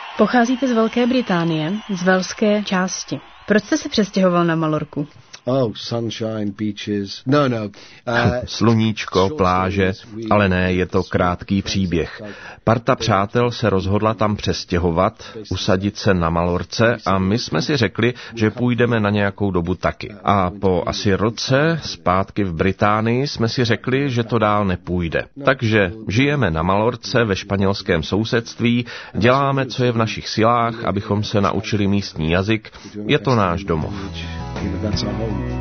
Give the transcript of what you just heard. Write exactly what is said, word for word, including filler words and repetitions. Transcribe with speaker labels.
Speaker 1: Pocházíte z Velké Británie, z velské části. Proč jste se přestěhoval na Malorku?
Speaker 2: Oh, sunshine, beaches. No, no. Uh,
Speaker 3: Sluníčko, pláže, ale ne, je to krátký příběh. Parta přátel se rozhodla tam přestěhovat, usadit se na Malorce a my jsme si řekli, že půjdeme na nějakou dobu taky. A po asi roce zpátky v Británii jsme si řekli, že to dál nepůjde. Takže žijeme na Malorce ve španělském sousedství, děláme, co je v našich silách, abychom se naučili místní jazyk. Je to náš domov.
Speaker 2: That's our home.